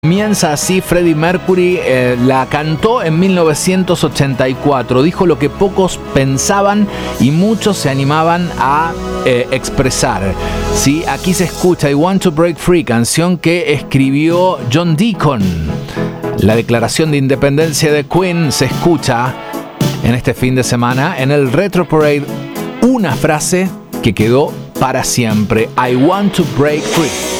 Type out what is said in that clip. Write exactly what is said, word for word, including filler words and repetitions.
Comienza así Freddie Mercury, eh, la cantó en mil novecientos ochenta y cuatro, dijo lo que pocos pensaban y muchos se animaban a eh, expresar. ¿Sí? Aquí se escucha I Want to Break Free, canción que escribió John Deacon. La declaración de independencia de Queen se escucha en este fin de semana en el Retro Parade, una frase que quedó para siempre: I want to break free.